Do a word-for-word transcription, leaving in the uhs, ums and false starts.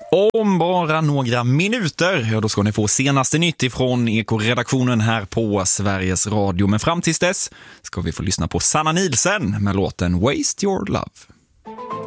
Om bara några minuter, ja, då ska ni få senaste nytt ifrån Eko-redaktionen här på Sveriges Radio. Men fram tills dess ska vi få lyssna på Sanna Nielsen med låten Waste Your Love.